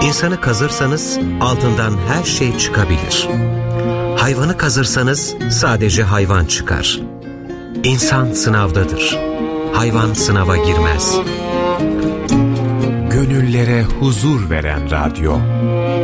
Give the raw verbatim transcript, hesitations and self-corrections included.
İnsanı kazırsanız altından her şey çıkabilir. Hayvanı kazırsanız sadece hayvan çıkar. İnsan sınavdadır. Hayvan sınava girmez. Gönüllere huzur veren radyo.